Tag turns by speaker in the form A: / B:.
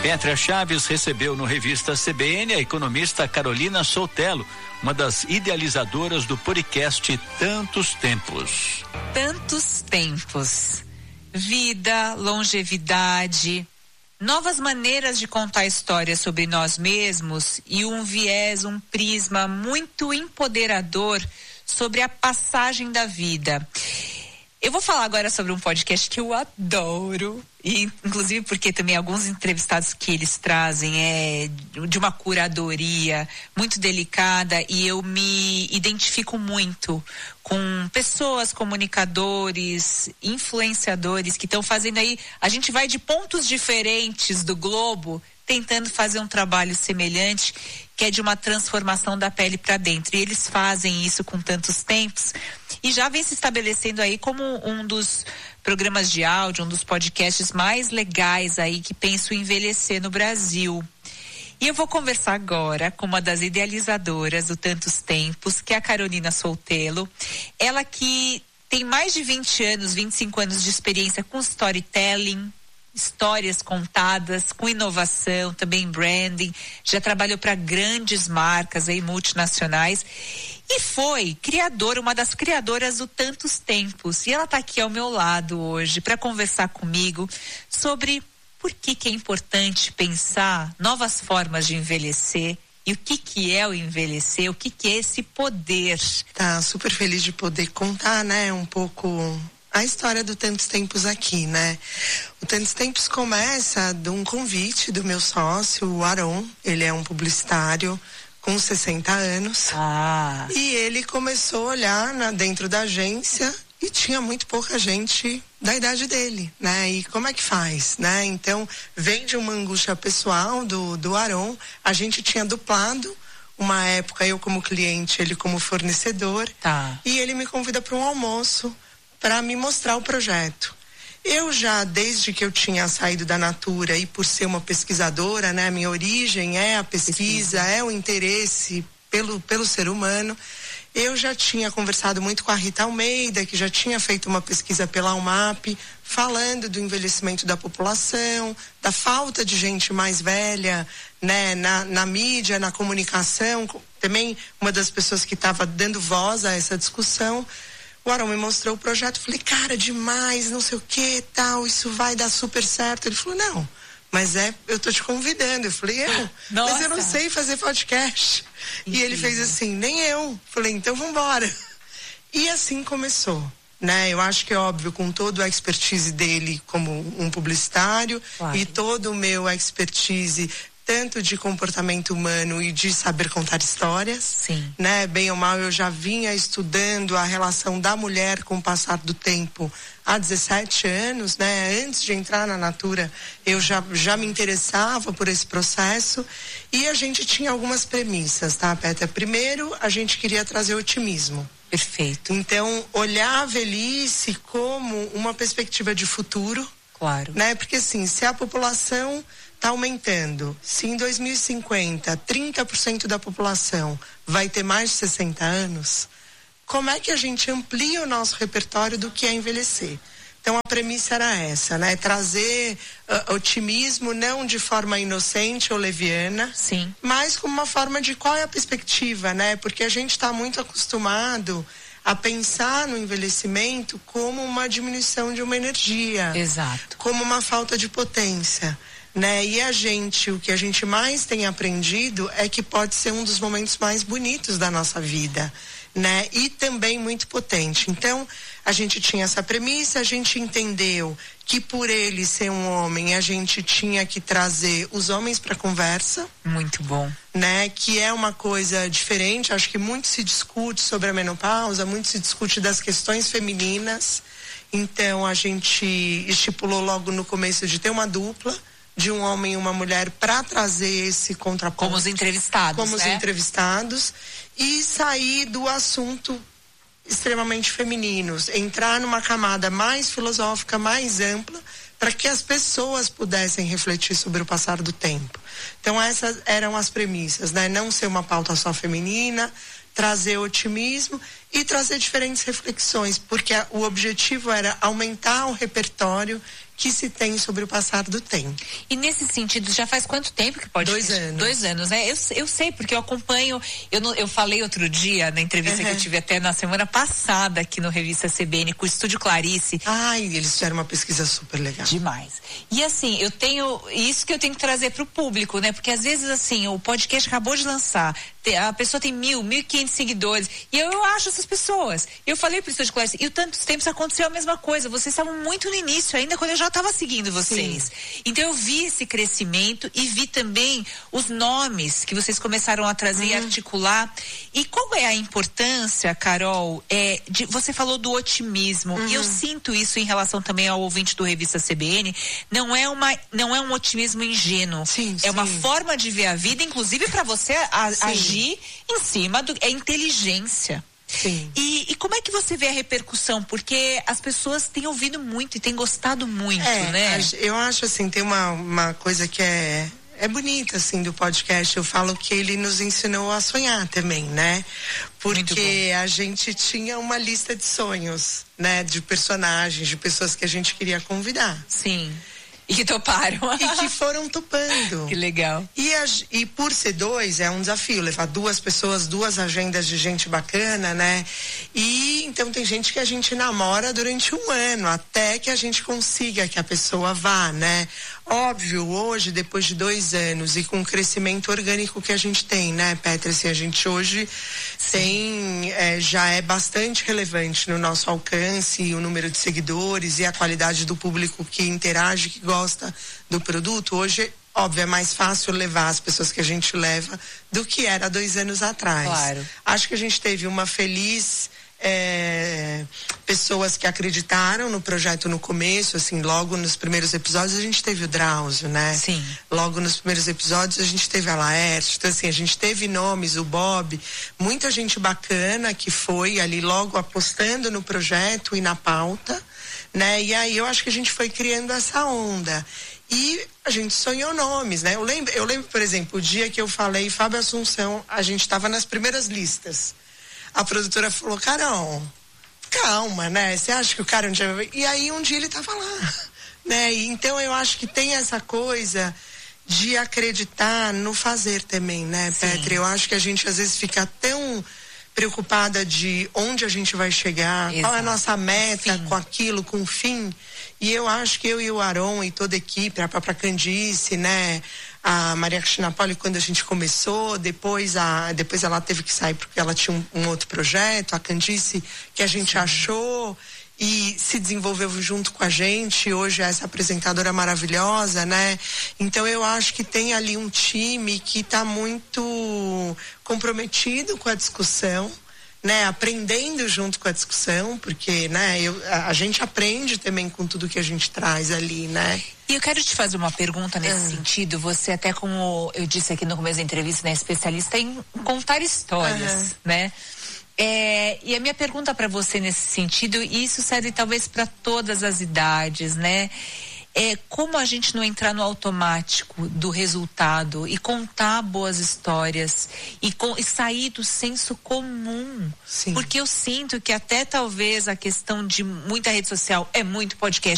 A: Pétrea Chaves recebeu no Revista CBN a economista Carolina Soutelo, uma das idealizadoras do podcast Tantos Tempos.
B: Tantos tempos. Vida, longevidade, novas maneiras de contar histórias sobre nós mesmos e um viés, um prisma muito empoderador sobre a passagem da vida. Eu vou falar agora sobre um podcast que eu adoro, e inclusive porque também alguns entrevistados que eles trazem é de uma curadoria muito delicada, e eu me identifico muito com pessoas, comunicadores, influenciadores que estão fazendo aí, a gente vai de pontos diferentes do globo tentando fazer um trabalho semelhante, que é de uma transformação da pele para dentro. E eles fazem isso com tantos tempos e já vem se estabelecendo aí como um dos programas de áudio, um dos podcasts mais legais aí que penso em envelhecer no Brasil. E eu vou conversar agora com uma das idealizadoras do Tantos Tempos, que é a Carolina Soutelo. Ela que tem mais de 20 anos, 25 anos de experiência com storytelling, histórias contadas, com inovação, também branding, já trabalhou para grandes marcas aí, multinacionais, e foi criadora, uma das criadoras do Tantos Tempos. E ela está aqui ao meu lado hoje para conversar comigo sobre por que é importante pensar novas formas de envelhecer e o que é o envelhecer, o que é esse poder.
C: Tá super feliz de poder contar, né, um pouco a história do Tantos Tempos aqui, né? O Tantos Tempos começa de um convite do meu sócio, o Aron. Ele é um publicitário com 60 anos. E ele começou a olhar dentro da agência e tinha muito pouca gente da idade dele, né? E como é que faz, né? Então, vem de uma angústia pessoal do Aron. A gente tinha duplado uma época, eu como cliente, ele como fornecedor. E ele me convida para um almoço para me mostrar o projeto. Eu já, desde que eu tinha saído da Natura e por ser uma pesquisadora, né, a minha origem é a pesquisa, é o interesse pelo ser humano, eu já tinha conversado muito com a Rita Almeida, que já tinha feito uma pesquisa pela UMAP, falando do envelhecimento da população, da falta de gente mais velha, né, na mídia, na comunicação, também uma das pessoas que estava dando voz a essa discussão. O Aron me mostrou o projeto, falei, cara, demais, não sei o que, tal, isso vai dar super certo. Ele falou, não, mas eu tô te convidando. Eu falei, mas eu não sei fazer podcast. E ele fez assim, nem eu. Falei, então vambora. E assim começou, né? Eu acho que é óbvio, com todo a expertise dele como um publicitário, e todo o meu expertise tanto de comportamento humano e de saber contar histórias, né? Bem ou mal, eu já vinha estudando a relação da mulher com o passar do tempo há 17 anos, né? Antes de entrar na Natura, eu já me interessava por esse processo, e a gente tinha algumas premissas, tá, Pétrea? Primeiro, a gente queria trazer otimismo.
B: Perfeito.
C: Então, olhar a velhice como uma perspectiva de futuro.
B: Claro.
C: Né? Porque assim, se a população está aumentando, se em 2050 30% da população vai ter mais de 60 anos, como é que a gente amplia o nosso repertório do que é envelhecer? Então a premissa era essa, né? Trazer otimismo, não de forma inocente ou leviana, mas como uma forma de qual é a perspectiva, né? Porque a gente está muito acostumado a pensar no envelhecimento como uma diminuição de uma energia.
B: Exato.
C: Como uma falta de potência, né? E o que a gente mais tem aprendido é que pode ser um dos momentos mais bonitos da nossa vida, né? E também muito potente. Então, a gente tinha essa premissa, a gente entendeu que por ele ser um homem, a gente tinha que trazer os homens para conversa.
B: Muito bom.
C: Né? Que é uma coisa diferente, acho que muito se discute sobre a menopausa, muito se discute das questões femininas. Então, a gente estipulou logo no começo de ter uma dupla, de um homem e uma mulher, para trazer esse contraponto.
B: Como os entrevistados,
C: Como os entrevistados. E sair do assunto extremamente femininos, entrar numa camada mais filosófica, mais ampla, para que as pessoas pudessem refletir sobre o passar do tempo. Então essas eram as premissas, né? Não ser uma pauta só feminina, trazer otimismo e trazer diferentes reflexões, porque o objetivo era aumentar o repertório que se tem sobre o passar do tempo.
B: E nesse sentido, já faz quanto tempo que pode...
C: 2 anos.
B: 2 anos, né? Eu sei, porque eu acompanho, eu falei outro dia, na entrevista que eu tive até na semana passada aqui no Revista CBN, com o Estúdio Clarice.
C: Ai, eles fizeram uma pesquisa super legal.
B: Demais. E assim, eu tenho, isso que eu tenho que trazer pro público, né? Porque às vezes, assim, o podcast acabou de lançar, a pessoa tem 1.500 seguidores, e eu acho essas pessoas. Eu falei pro Estúdio Clarice, e o Tantos Tempos aconteceu a mesma coisa, vocês estavam muito no início, ainda quando eu já estava seguindo vocês. Sim. Então eu vi esse crescimento e vi também os nomes que vocês começaram a trazer e articular. E qual é a importância, Carol, você falou do otimismo, e eu sinto isso em relação também ao ouvinte do Revista CBN, não é um otimismo ingênuo, é uma forma de ver a vida, inclusive para você agir em cima é inteligência.
C: Sim.
B: E como é que você vê a repercussão? Porque as pessoas têm ouvido muito e têm gostado muito, né?
C: Eu acho assim, tem uma coisa que é bonita, assim, do podcast. Eu falo que ele nos ensinou a sonhar também, né? Porque a gente tinha uma lista de sonhos, né? De personagens, de pessoas que a gente queria convidar.
B: Sim. E que toparam.
C: E que foram topando.
B: Que legal.
C: E por ser 2, é um desafio, levar 2 pessoas, 2 agendas de gente bacana, né? E então tem gente que a gente namora durante 1 ano, até que a gente consiga que a pessoa vá, né? Óbvio, hoje, depois de 2 anos e com o crescimento orgânico que a gente tem, né, Petra? Assim, a gente hoje tem, já é bastante relevante no nosso alcance, o número de seguidores e a qualidade do público que interage, que gosta do produto. Hoje, óbvio, é mais fácil levar as pessoas que a gente leva do que era 2 anos atrás.
B: Claro.
C: Acho que a gente teve uma feliz... pessoas que acreditaram no projeto no começo, assim, logo nos primeiros episódios a gente teve o Drauzio, né?
B: Sim.
C: Logo nos primeiros episódios a gente teve a Laerte, então assim, a gente teve nomes, o Bob, muita gente bacana que foi ali logo apostando no projeto e na pauta, né? E aí eu acho que a gente foi criando essa onda. E a gente sonhou nomes, né? Eu lembro, por exemplo, o dia que eu falei Fábio Assunção, a gente estava nas primeiras listas. A produtora falou, Carol, calma, né? Você acha que o cara um dia vai... E aí um dia ele tava lá, né? E então eu acho que tem essa coisa de acreditar no fazer também, né, Petra? Eu acho que a gente às vezes fica tão preocupada de onde a gente vai chegar, qual é a nossa meta com aquilo, com o fim. E eu acho que eu e o Aron e toda a equipe, a própria Candice, né? A Maria Cristina Poli, quando a gente começou, depois ela teve que sair porque ela tinha um outro projeto, a Candice, que a gente achou e se desenvolveu junto com a gente, hoje é essa apresentadora maravilhosa, né? Então eu acho que tem ali um time que está muito comprometido com a discussão, né, aprendendo junto com a discussão, porque, né, a gente aprende também com tudo que a gente traz ali, né?
B: E eu quero te fazer uma pergunta nesse sentido. Você até, como eu disse aqui no começo da entrevista, né, especialista em contar histórias, né? E a minha pergunta para você nesse sentido, e isso serve talvez para todas as idades, né? Como a gente não entrar no automático do resultado e contar boas histórias e sair do senso comum.
C: Sim.
B: Porque eu sinto que até talvez a questão de muita rede social é muito podcast.